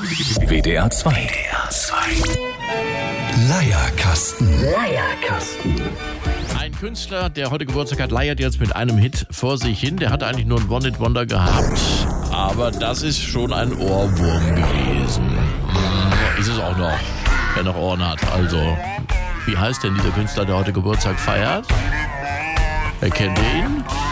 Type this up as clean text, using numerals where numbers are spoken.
WDR 2. Leierkasten. Ein Künstler, der heute Geburtstag hat, leiert jetzt mit einem Hit vor sich hin. Der hatte eigentlich nur ein One-Hit-Wonder gehabt. Aber das ist schon ein Ohrwurm gewesen. Ist es auch noch, wer noch Ohren hat. Also, wie heißt denn dieser Künstler, der heute Geburtstag feiert? Wer kennt ihn?